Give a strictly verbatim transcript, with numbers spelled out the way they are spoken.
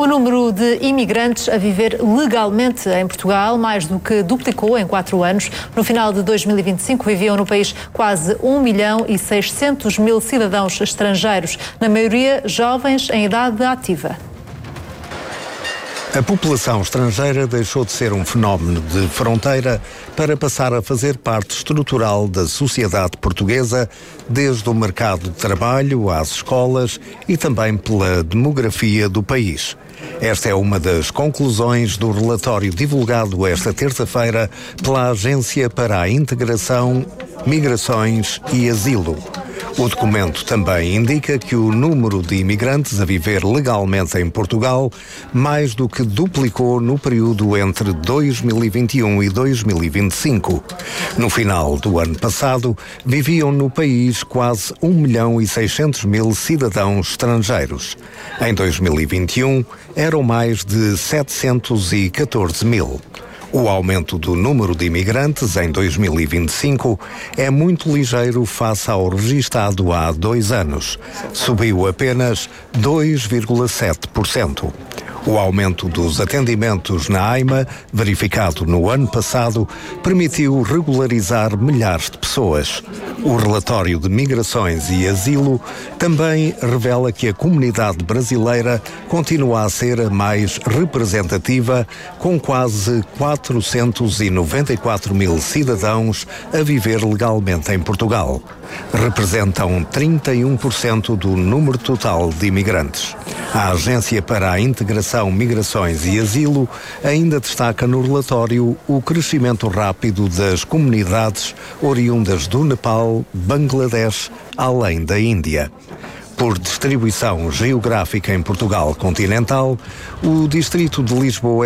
O número de imigrantes a viver legalmente em Portugal mais do que duplicou em quatro anos. No final de dois mil e vinte e cinco viviam no país quase um milhão e seiscentos mil cidadãos estrangeiros, na maioria jovens em idade ativa. A população estrangeira deixou de ser um fenómeno de fronteira para passar a fazer parte estrutural da sociedade portuguesa, desde o mercado de trabalho às escolas e também pela demografia do país. Esta é uma das conclusões do relatório divulgado esta terça-feira pela Agência para a Integração, Migrações e Asilo. O documento também indica que o número de imigrantes a viver legalmente em Portugal mais do que duplicou no período entre dois mil e vinte e um e dois mil e vinte e cinco. No final do ano passado, viviam no país quase um milhão e seiscentos mil cidadãos estrangeiros. Em dois mil e vinte e um, eram mais de setecentos e catorze mil. O aumento do número de imigrantes em dois mil e vinte e cinco é muito ligeiro face ao registado há dois anos. Subiu apenas dois vírgula sete por cento. O aumento dos atendimentos na AIMA, verificado no ano passado, permitiu regularizar milhares de pessoas. O relatório de Migrações e Asilo também revela que a comunidade brasileira continua a ser a mais representativa, com quase quatrocentos e noventa e quatro mil cidadãos a viver legalmente em Portugal. Representam trinta e um por cento do número total de imigrantes. A Agência para a Integração, Migrações e Asilo ainda destaca no relatório o crescimento rápido das comunidades oriundas do Nepal, Bangladesh, além da Índia. Por distribuição geográfica em Portugal continental, o distrito de Lisboa